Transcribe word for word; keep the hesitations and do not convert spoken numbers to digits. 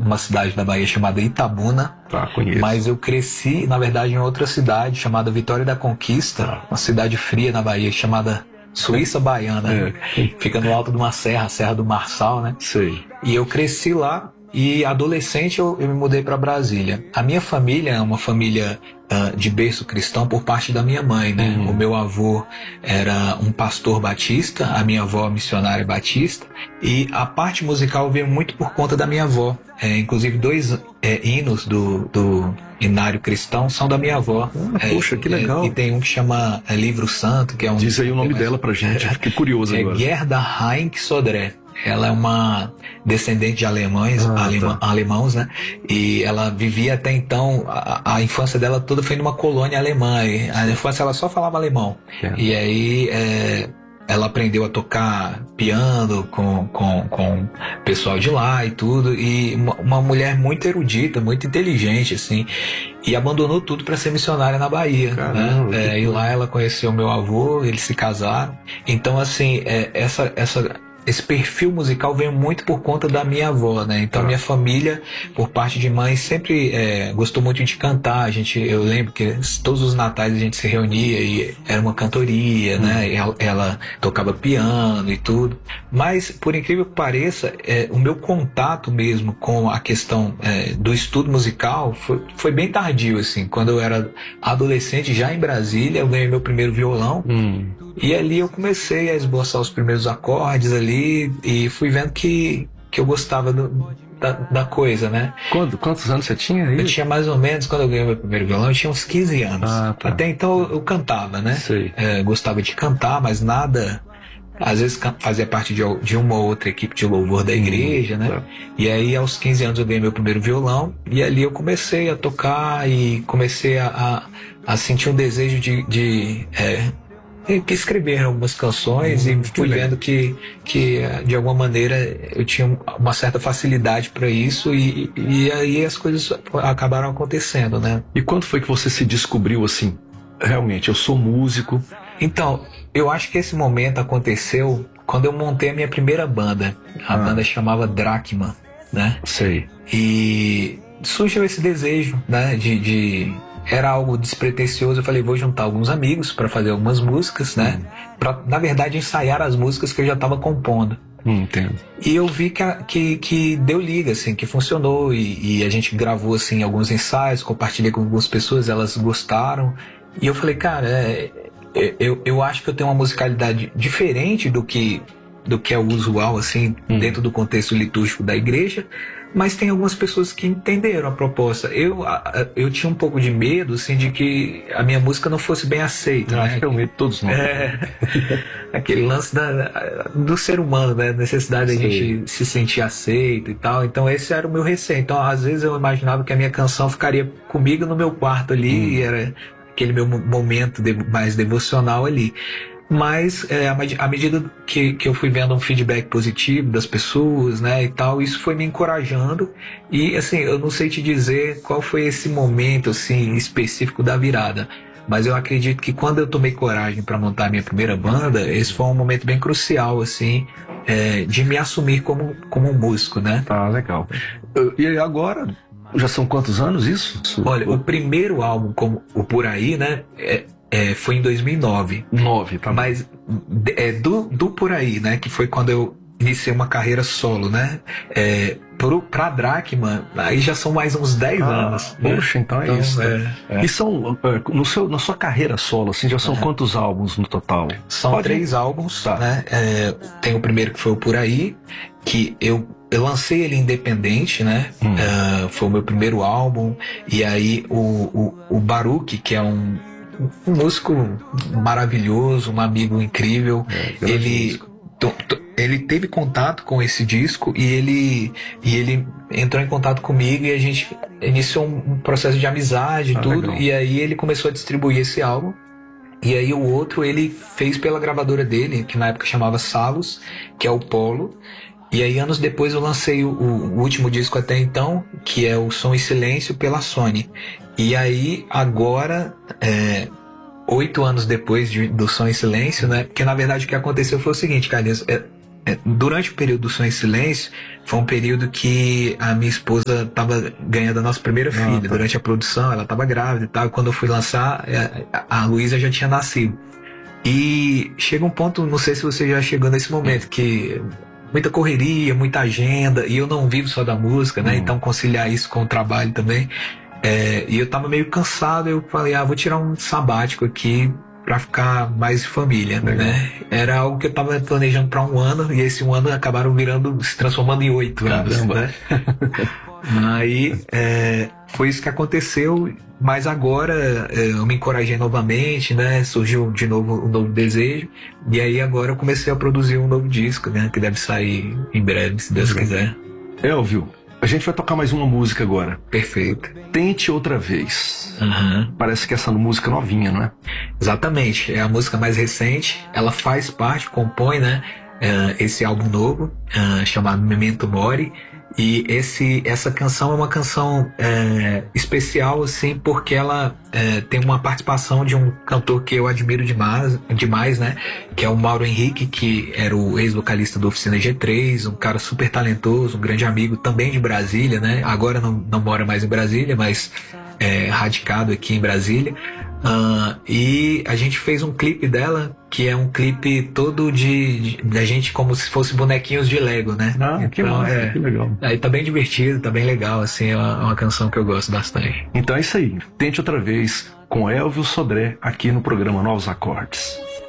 numa cidade da Bahia chamada Itabuna. Tá, conheço. Mas eu cresci, na verdade, em outra cidade chamada Vitória da Conquista, uma cidade fria na Bahia chamada Suíça Baiana. É. Fica no alto de uma serra, a Serra do Marçal, né? Sei. E eu cresci lá. E adolescente eu, eu me mudei para Brasília. A minha família é uma família uh, de berço cristão por parte da minha mãe, né? Uhum. O meu avô era um pastor batista, a minha avó missionária batista. E a parte musical veio muito por conta da minha avó. É, inclusive dois é, hinos do, do hinário cristão são da minha avó. Ah, é, poxa, que legal. É, e tem um que chama é, Livro Santo, que é um... Diz aí o nome dela pra gente, fiquei curioso é agora. Gerda Heinck Sodré. Ela é uma descendente de alemães, ah, alema, tá. alemãos, né? E ela vivia até então, a, a infância dela toda foi numa colônia alemã. E a infância ela só falava alemão. É. E aí é, ela aprendeu a tocar piano com, com, com o pessoal de lá e tudo. E uma, uma mulher muito erudita, muito inteligente, assim. E abandonou tudo para ser missionária na Bahia. Caramba, né? É, e lá ela conheceu meu avô, eles se casaram. Então, assim, é, essa... essa esse perfil musical veio muito por conta da minha avó, né? Então, ah. minha família, por parte de mãe, sempre é, gostou muito de cantar. A gente, eu lembro que todos os natais a gente se reunia e era uma cantoria, hum. né? E ela, ela tocava piano e tudo. Mas, por incrível que pareça, é, o meu contato mesmo com a questão é, do estudo musical foi, foi bem tardio, assim. Quando eu era adolescente, já em Brasília, eu ganhei meu primeiro violão. Hum. E ali eu comecei a esboçar os primeiros acordes ali e fui vendo que, que eu gostava do, da, da coisa, né? Quando, quantos anos você tinha aí? Eu tinha mais ou menos, quando eu ganhei meu primeiro violão, eu tinha uns quinze anos. Ah, tá. Até então eu, eu cantava, né? Sei. É, gostava de cantar, mas nada... Às vezes fazia parte de, de uma ou outra equipe de louvor da igreja, né? Tá. E aí aos quinze anos eu ganhei meu primeiro violão e ali eu comecei a tocar e comecei a, a, a sentir um desejo de... de é, que escreveram algumas canções hum, e fui vendo que, que de alguma maneira eu tinha uma certa facilidade para isso e, e aí as coisas acabaram acontecendo, né? E quando foi que você se descobriu assim, realmente, eu sou músico? Então, eu acho que esse momento aconteceu quando eu montei a minha primeira banda. A ah. banda chamava Drachma, né? Sei. E surgiu esse desejo, né, de... de era algo despretensioso, eu falei, vou juntar alguns amigos para fazer algumas músicas, né? Pra, na verdade, ensaiar as músicas que eu já estava compondo. Hum, entendo. E eu vi que, que, que deu liga, assim, que funcionou e, e a gente gravou, assim, alguns ensaios, compartilhei com algumas pessoas, elas gostaram. E eu falei, cara, é, eu, eu acho que eu tenho uma musicalidade diferente do que, do que é o usual, assim, hum. dentro do contexto litúrgico da igreja. Mas tem algumas pessoas que entenderam a proposta. Eu, eu tinha um pouco de medo, assim, de que a minha música não fosse bem aceita. Eu né? acho que é o medo de todos nós. É, aquele lance da, do ser humano, né? A necessidade da gente se sentir aceito e tal. Então esse era o meu receio. Então às vezes eu imaginava que a minha canção ficaria comigo no meu quarto ali, hum. e era aquele meu momento de, mais devocional ali. Mas é, à medida que, que eu fui vendo um feedback positivo das pessoas, né, e tal, isso foi me encorajando. E assim, eu não sei te dizer qual foi esse momento assim específico da virada, mas eu acredito que quando eu tomei coragem para montar a minha primeira banda, esse foi um momento bem crucial, assim, é, de me assumir como, como um músico, né? Ah, legal. E agora, já são quantos anos isso? Olha, o primeiro álbum, como o Por Aí, né, é, É, foi em dois mil e nove. nove, tá. Mas é, do, do Por Aí, né? Que foi quando eu iniciei uma carreira solo, né? É, pro, pra Drachma, aí já são mais uns dez ah, anos. Poxa, né? então é então, isso. É, é. E são, no seu, na sua carreira solo, assim, já são é. quantos álbuns no total? São Pode... três álbuns, tá. né? É, tem o primeiro que foi o Por Aí, que eu Eu lancei ele independente, né? Hum. Uh, foi o meu primeiro álbum. E aí o, o, o Baruch, que é um, um músico maravilhoso, um amigo incrível, é, ele, to, to, ele teve contato com esse disco e ele, e ele entrou em contato comigo e a gente iniciou um, um processo de amizade e ah, tudo. Legal. E aí ele começou a distribuir esse álbum. E aí o outro ele fez pela gravadora dele, que na época chamava Salos, que é o Polo. E aí anos depois eu lancei o, o último disco até então, que é o Som e Silêncio, pela Sony. E aí agora, é, oito anos depois de, do Som e Silêncio, né? Porque na verdade o que aconteceu foi o seguinte, Carlinhos, é, é, durante o período do Som e Silêncio, foi um período que a minha esposa tava ganhando a nossa primeira filha. Ah, tá. Durante a produção, ela tava grávida e tal. Quando eu fui lançar, a Luísa já tinha nascido. E chega um ponto, não sei se você já chegou nesse momento, que muita correria, muita agenda, e eu não vivo só da música, né? Uhum. Então conciliar isso com o trabalho também. É, e eu tava meio cansado, eu falei, ah, vou tirar um sabático aqui pra ficar mais em família, Legal. né? Era algo que eu tava planejando pra um ano, e esse um ano acabaram virando, se transformando em oito anos, né? Aí, é, foi isso que aconteceu, mas agora é, eu me encorajei novamente, né? Surgiu de novo um novo desejo, e aí agora eu comecei a produzir um novo disco, né? Que deve sair em breve, se Deus quiser. Elvio, a gente vai tocar mais uma música agora. Perfeito. Tente Outra Vez. Uhum. Parece que essa música é novinha, não é? Exatamente, é a música mais recente. Ela faz parte, compõe, né, uh, esse álbum novo, uh, chamado Memento Mori. E esse, essa canção é uma canção uh, especial, assim, porque ela uh, tem uma participação de um cantor que eu admiro demais, demais, né? Que é o Mauro Henrique, que era o ex-vocalista do Oficina G três, um cara super talentoso, um grande amigo também de Brasília, né? Agora não, não mora mais em Brasília, mas é radicado aqui em Brasília. Uh, e a gente fez um clipe dela, que é um clipe todo de, de, de gente como se fosse bonequinhos de Lego, né? Ah, então, que massa, é, que legal. Aí tá bem divertido, tá bem legal, assim, é uma, uma canção que eu gosto bastante. Então é isso aí, Tente Outra Vez com Elvio Sodré aqui no programa Novos Acordes.